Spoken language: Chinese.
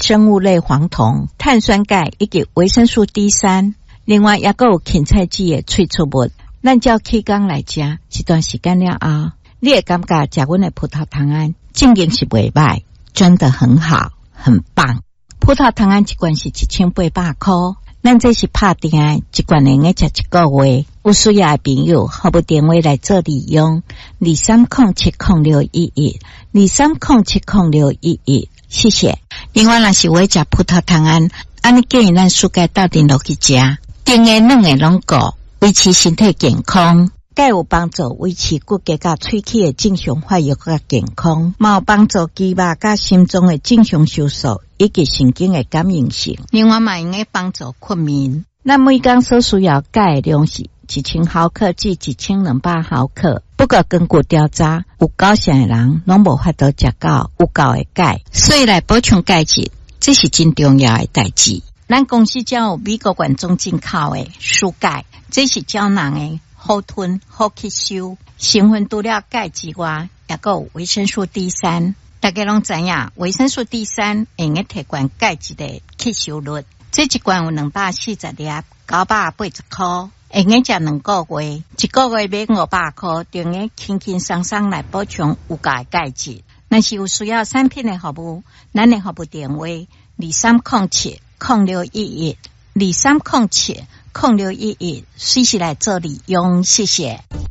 生物类黄酮、碳酸钙以及维生素 D3， 另外也有芹菜籽的萃取物。咱照起工来食，一段时间了后，你会感觉食阮的葡萄糖胺正经是袂歹，真的很好，很棒。葡萄糖胺一罐是1800块，咱这是拍定的，一罐能够吃1个月。有需要的朋友，可拨电话来做利用，23070611，23070611，谢谢。另外，若是我食葡萄糖胺，安尼建议咱暑假斗阵落去食，定的软的拢顾，维持身体健康。钙有帮助维持骨骼甲喙齿的正常发育甲健康，嘛有帮助肌肉甲心脏的正常收缩以及神经的感应性。另外嘛，用来帮助困眠。咱每天所需要钙的量是1000毫克至1200毫克。不过根据调查，有9%的人拢无法度食到有够的钙，所以来补充钙质，这是真重要的代志。咱公司才有美国原装进口的舒钙，这是胶囊的。好吞好吸收，成分除了钙之外，也有维生素 D3。大家拢知影，维生素 D3 会用提悬钙质的吸收率。这一罐有240粒，980块，会用食2个月，1个月买500块，就用轻轻松松来补充有够的钙质。若是有需要产品的服务，咱的服务电话23070611，23070611，随时来做利用，谢谢。